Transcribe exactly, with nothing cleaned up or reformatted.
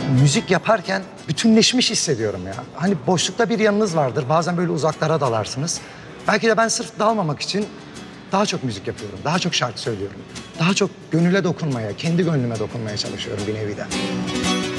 müzik yaparken bütünleşmiş hissediyorum ya. Hani boşlukta bir yanınız vardır. Bazen böyle uzaklara dalarsınız. Belki de ben sırf dalmamak için daha çok müzik yapıyorum. Daha çok şarkı söylüyorum. Daha çok gönüle dokunmaya, kendi gönlüme dokunmaya çalışıyorum bir nevi de.